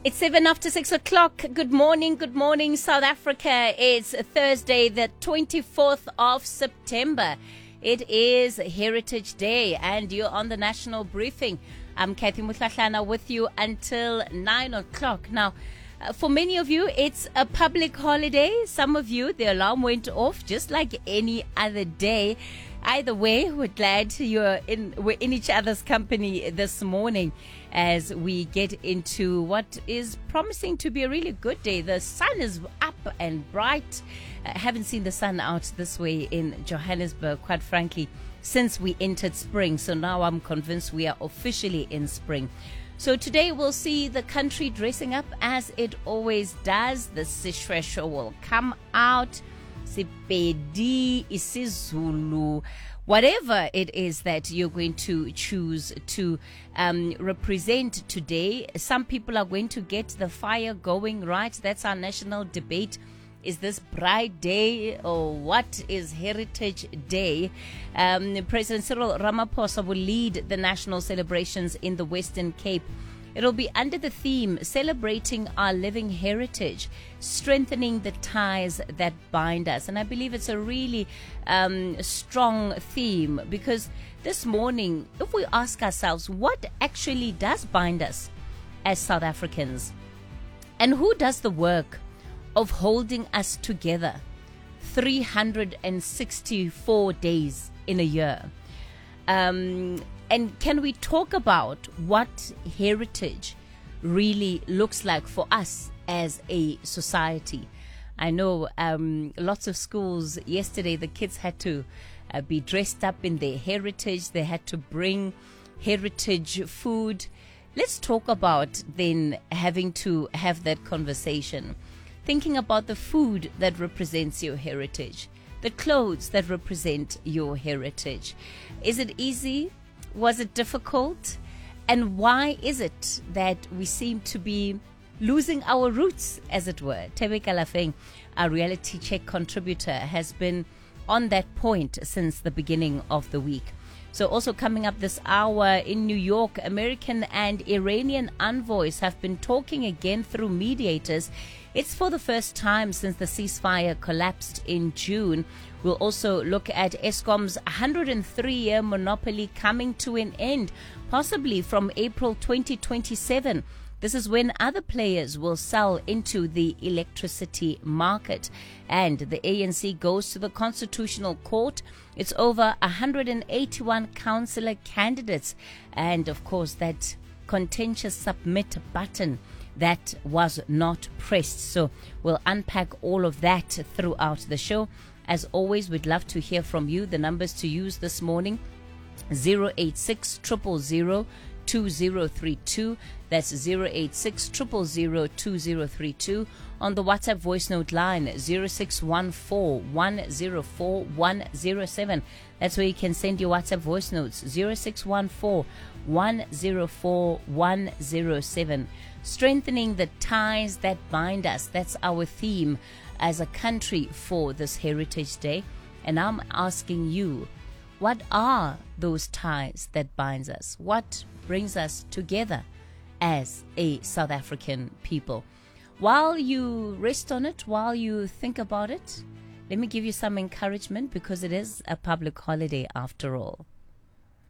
It's 6:07. Good morning, South Africa. It's Thursday, the 24th of September. It is Heritage Day, and you're on the National Briefing. I'm Kathy Mutlahlana with you until 9 o'clock. Now, for many of you, it's a public holiday. Some of you, the alarm went off just like any other day. Either way, we're glad we're in each other's company this morning as we get into what is promising to be a really good day. The sun is up and bright. Haven't seen the sun out this way in Johannesburg, quite frankly, since we entered spring. So now I'm convinced we are officially in spring. So today we'll see the country dressing up as it always does. The Sishwesho will come out. Sepedi, isiZulu, whatever it is that you're going to choose to represent today. Some people are going to get the fire going, right? That's our national debate. Is this Pride Day or what is Heritage Day? President Cyril Ramaphosa will lead the national celebrations in the Western Cape. It'll be under the theme Celebrating Our Living Heritage, Strengthening the Ties That Bind Us. And I believe it's a really strong theme, because this morning, if we ask ourselves, what actually does bind us as South Africans? And who does the work of holding us together 364 days in a year? And can we talk about what heritage really looks like for us as a society? I know lots of schools yesterday, the kids had to be dressed up in their heritage. They had to bring heritage food. Let's talk about then having to have that conversation. Thinking about the food that represents your heritage, the clothes that represent your heritage. Is it easy? Was it difficult? And why is it that we seem to be losing our roots, as it were? Tebe Kalafeng, our reality check contributor, has been on that point since the beginning of the week. So also coming up this hour in New York, American and Iranian envoys have been talking again through mediators. It's for the first time since the ceasefire collapsed in June. We'll also look at Eskom's 103-year monopoly coming to an end, possibly from April 2027. This is when other players will sell into the electricity market. And the ANC goes to the Constitutional Court. It's over 181 councillor candidates. And, of course, that contentious submit button that was not pressed. So we'll unpack all of that throughout the show. As always, we'd love to hear from you. The numbers to use this morning, 086 000 2032. That's 086 000 2032. On the WhatsApp voice note line, 0614 104 107. That's where you can send your WhatsApp voice notes, 0614 104 107. Strengthening the ties that bind us. That's our theme as a country for this Heritage Day. And I'm asking you, what are those ties that binds us? What brings us together as a South African people? While you rest on it, while you think about it, let me give you some encouragement, because it is a public holiday after all.